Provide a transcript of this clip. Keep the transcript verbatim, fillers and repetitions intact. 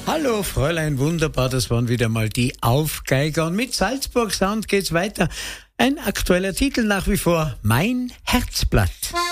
Hallo Fräulein, wunderbar, das waren wieder mal die Aufgeiger. Und mit Salzburg Sound geht's weiter. Ein aktueller Titel nach wie vor, Mein Herzblatt.